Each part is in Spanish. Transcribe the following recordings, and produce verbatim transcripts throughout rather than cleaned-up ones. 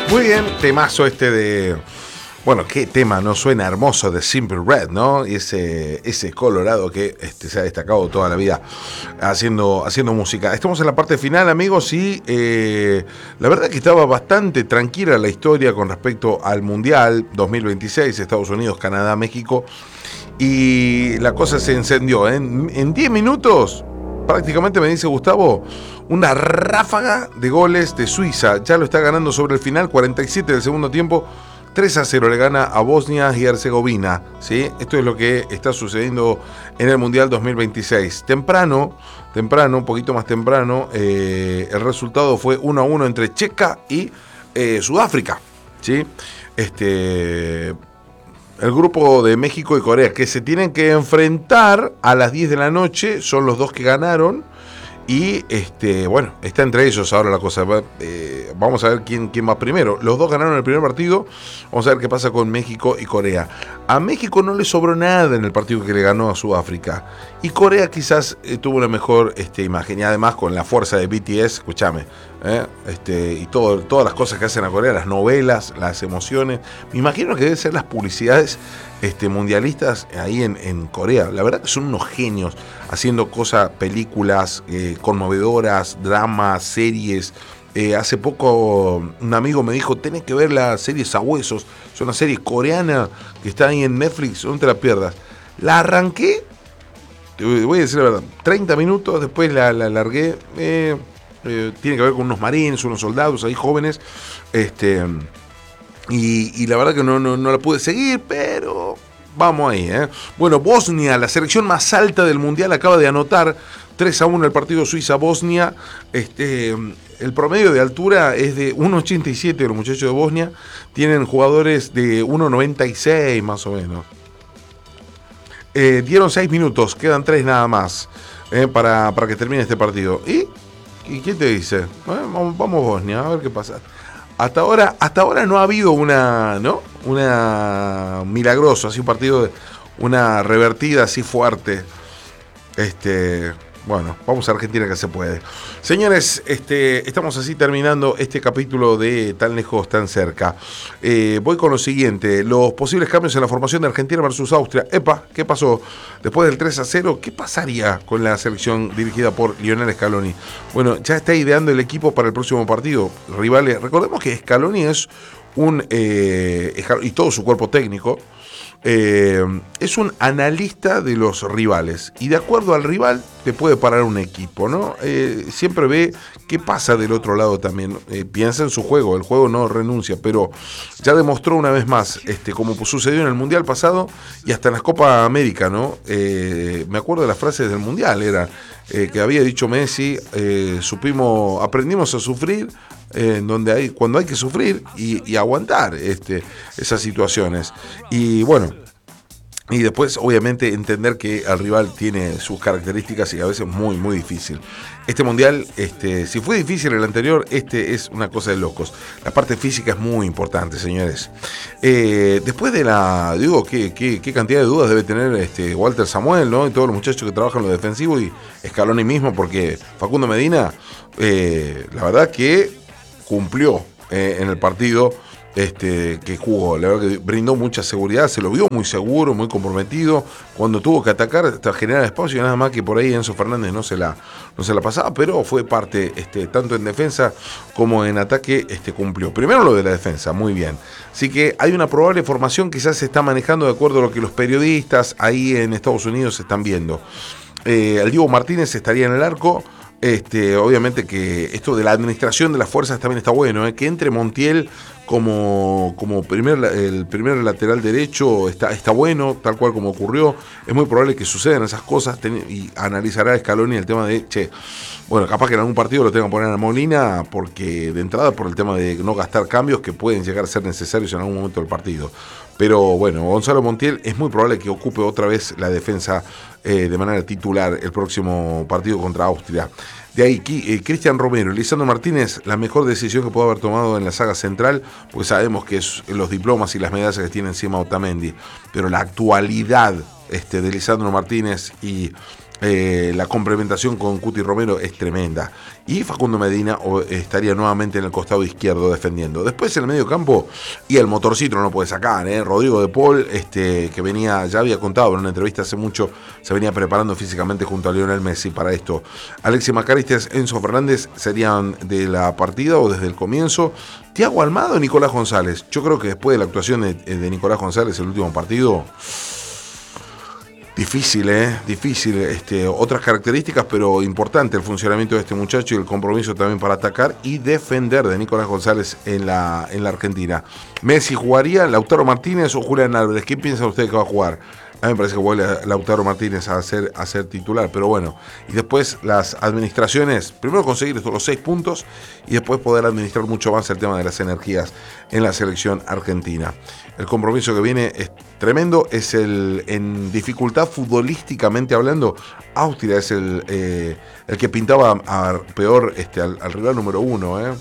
Muy bien, temazo este de... Bueno, qué tema, ¿no? Suena hermoso de Simply Red, ¿no? Y ese, ese Colorado que este, se ha destacado toda la vida haciendo, haciendo música. Estamos en la parte final, amigos, y eh, la verdad que estaba bastante tranquila la historia con respecto al Mundial dos mil veintiséis, Estados Unidos, Canadá, México. Y la cosa se encendió, ¿eh? En diez minutos, prácticamente me dice Gustavo, una ráfaga de goles de Suiza. Ya lo está ganando sobre el final, cuarenta y siete del segundo tiempo. tres a cero le gana a Bosnia y Herzegovina, ¿sí? Esto es lo que está sucediendo en el Mundial dos mil veintiséis. Temprano, temprano, un poquito más temprano, eh, el resultado fue uno a uno entre Checa y eh, Sudáfrica, ¿sí? Este, el grupo de México y Corea, que se tienen que enfrentar a las diez de la noche, son los dos que ganaron. Y este, bueno, está entre ellos ahora la cosa. Eh, vamos a ver quién, quién va primero. Los dos ganaron el primer partido. Vamos a ver qué pasa con México y Corea. A México no le sobró nada en el partido que le ganó a Sudáfrica. Y Corea quizás eh, tuvo una mejor este, imagen. Y además con la fuerza de B T S, escúchame. ¿eh? Este, y todo, todas las cosas que hacen a Corea, las novelas, las emociones. Me imagino que deben ser las publicidades este, mundialistas ahí en, en Corea. La verdad que son unos genios haciendo cosas, películas eh, conmovedoras, dramas, series. Eh, hace poco un amigo me dijo, tenés que ver la serie Sabuesos. Es una serie coreana que está ahí en Netflix, no te la pierdas. La arranqué, te voy a decir la verdad, treinta minutos, después la, la largué. Eh, eh, tiene que ver con unos marines, unos soldados ahí jóvenes. Este, y, y la verdad que no, no, no la pude seguir, pero... Vamos ahí, ¿eh? Bueno, Bosnia, la selección más alta del Mundial, acaba de anotar tres a uno el partido Suiza-Bosnia. Este, el promedio de altura es de uno ochenta y siete, los muchachos de Bosnia. Tienen jugadores de uno noventa y seis más o menos. Eh, dieron seis minutos, quedan tres nada más eh, para, para que termine este partido. ¿Y? ¿Y quién te dice? Eh, vamos, vamos Bosnia, a ver qué pasa. Hasta ahora, hasta ahora no ha habido una, ¿no? Una milagrosa, así un partido, de, una revertida así fuerte. Este, bueno, vamos a Argentina que se puede. Señores, este, estamos así terminando este capítulo de Tan Lejos, Tan Cerca. Eh, voy con lo siguiente, los posibles cambios en la formación de Argentina versus Austria. Epa, ¿qué pasó? Después del tres a cero, ¿qué pasaría con la selección dirigida por Lionel Scaloni? Bueno, ya está ideando el equipo para el próximo partido. Rivales, recordemos que Scaloni es un, eh, y todo su cuerpo técnico, Eh, es un analista de los rivales y de acuerdo al rival te puede parar un equipo, ¿no? Eh, siempre ve qué pasa del otro lado también, eh, piensa en su juego, el juego no renuncia, pero ya demostró una vez más, este, como sucedió en el Mundial pasado y hasta en las Copa América, ¿no? Eh, me acuerdo de las frases del Mundial, era eh, que había dicho Messi, eh, supimos, aprendimos a sufrir, en donde hay, cuando hay que sufrir y, y aguantar este, esas situaciones. Y bueno, y después obviamente entender que el rival tiene sus características y a veces muy, muy difícil. Este mundial, este, si fue difícil el anterior, este es una cosa de locos. La parte física es muy importante, señores. Eh, después de la, digo, ¿qué, qué, qué cantidad de dudas debe tener este Walter Samuel, ¿no? Y todos los muchachos que trabajan en lo defensivo y Scaloni mismo, porque Facundo Medina, eh, la verdad que cumplió eh, en el partido este, que jugó. La verdad que brindó mucha seguridad, se lo vio muy seguro, muy comprometido. Cuando tuvo que atacar, hasta generar espacio, nada más que por ahí Enzo Fernández no se la, no se la pasaba, pero fue parte, este, tanto en defensa como en ataque, este, cumplió. Primero lo de la defensa, muy bien. Así que hay una probable formación, quizás se está manejando de acuerdo a lo que los periodistas ahí en Estados Unidos están viendo. Eh, el Diego Martínez estaría en el arco. Este, obviamente que esto de la administración de las fuerzas también está bueno, ¿eh? Que entre Montiel como, como primer, el primer lateral derecho está, está bueno, tal cual como ocurrió. Es muy probable que sucedan esas cosas y analizará Scaloni el tema de, che, bueno, capaz que en algún partido lo tengan que poner a Molina, porque de entrada por el tema de no gastar cambios que pueden llegar a ser necesarios en algún momento del partido. Pero bueno, Gonzalo Montiel es muy probable que ocupe otra vez la defensa eh, de manera titular el próximo partido contra Austria. De ahí, eh, Cristian Romero y Lisandro Martínez, la mejor decisión que pudo haber tomado en la saga central, pues sabemos que es los diplomas y las medallas que tiene encima Otamendi, pero la actualidad este, de Lisandro Martínez y Eh, la complementación con Cuti Romero es tremenda. Y Facundo Medina estaría nuevamente en el costado izquierdo defendiendo. Después en el medio campo, y el motorcito no lo puede sacar, ¿eh? Rodrigo de Paul, este, que venía, ya había contado en una entrevista hace mucho, se venía preparando físicamente junto a Lionel Messi para esto. Alexis McAllister, Enzo Fernández serían de la partida o desde el comienzo. Thiago Almada o Nicolás González. Yo creo que después de la actuación de, de Nicolás González el último partido, difícil, ¿eh? Difícil. Este, otras características, pero importante el funcionamiento de este muchacho y el compromiso también para atacar y defender de Nicolás González en la, en la Argentina. Messi jugaría, Lautaro Martínez o Julián Álvarez. ¿Qué piensa usted que va a jugar? A mí me parece que vuelve Lautaro Martínez a ser, a ser titular, pero bueno. Y después las administraciones, primero conseguir estos los seis puntos y después poder administrar mucho más el tema de las energías en la selección argentina. El compromiso que viene es tremendo, es el en dificultad futbolísticamente hablando. Austria es el, eh, el que pintaba a peor este, al, al rival número uno, ¿eh?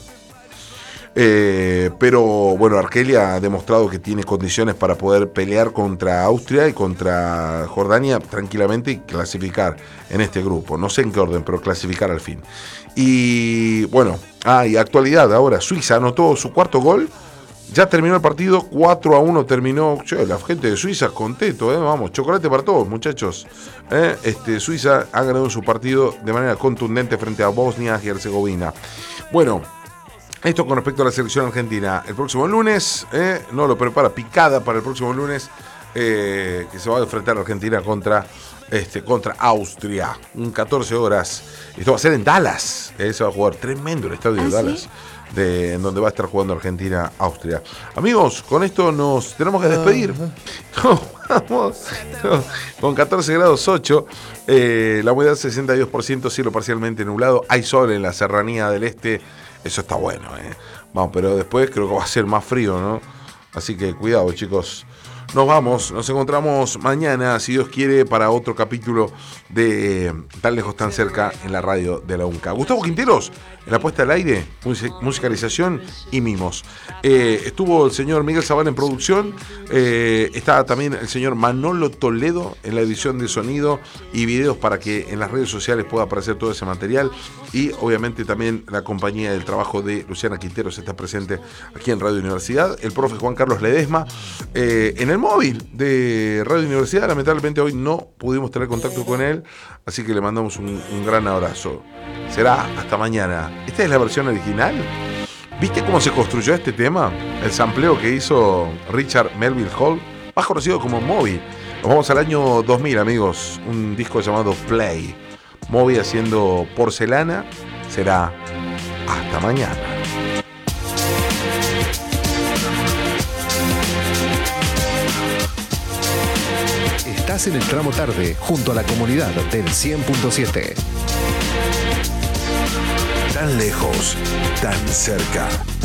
Eh, pero bueno, Argelia ha demostrado que tiene condiciones para poder pelear contra Austria y contra Jordania tranquilamente y clasificar en este grupo. No sé en qué orden, pero clasificar al fin. Y bueno, ah, y actualidad ahora, Suiza anotó su cuarto gol. Ya terminó el partido, cuatro a uno terminó. Che, la gente de Suiza contento, ¿eh? Vamos, chocolate para todos, muchachos. ¿Eh? Este, Suiza ha ganado su partido de manera contundente frente a Bosnia y Herzegovina. Bueno, esto con respecto a la selección argentina. El próximo lunes, eh, no lo prepara picada para el próximo lunes, eh, que se va a enfrentar a Argentina contra, este, contra Austria. En catorce horas. Esto va a ser en Dallas. Eh, se va a jugar tremendo el estadio ¿Ah, de Dallas. ¿Sí? De, en donde va a estar jugando Argentina-Austria. Amigos, con esto nos tenemos que despedir. No, vamos. No, con catorce grados ocho, eh, la humedad sesenta y dos por ciento, cielo parcialmente nublado. Hay sol en la serranía del este. Eso está bueno, ¿eh? Vamos, pero después creo que va a ser más frío, ¿no? Así que cuidado, chicos. Nos vamos, nos encontramos mañana, si Dios quiere, para otro capítulo de Tan Lejos, Tan Cerca en la radio de la UNCA. Gustavo Quinteros, en la puesta al aire, musicalización y mimos. Eh, estuvo el señor Miguel Zavala en producción, eh, está también el señor Manolo Toledo en la edición de sonido y videos para que en las redes sociales pueda aparecer todo ese material. Y obviamente también la compañía del trabajo de Luciana Quinteros está presente aquí en Radio Universidad. El profe Juan Carlos Ledesma eh, en el móvil de Radio Universidad. Lamentablemente hoy no pudimos tener contacto con él, así que le mandamos un, un gran abrazo. Será hasta mañana. Esta es la versión original. ¿Viste cómo se construyó este tema? El sampleo que hizo Richard Melville Hall, más conocido como Moby. Nos vamos al año dos mil, amigos. Un disco llamado Play. Moby haciendo Porcelana. Será hasta mañana. Estás en el tramo tarde, junto a la comunidad del cien punto siete. Tan lejos, tan cerca.